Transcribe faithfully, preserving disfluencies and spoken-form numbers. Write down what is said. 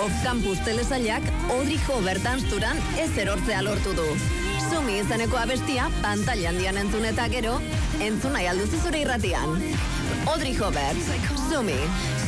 Off-campus telesailak Audrey Hobart dansturan ez erortzea lortu du. Sumi izeneko abestia pantaila handian entzun eta gero, entzun nahi alduzu zure irratian. Audrey Hobart, Sumi.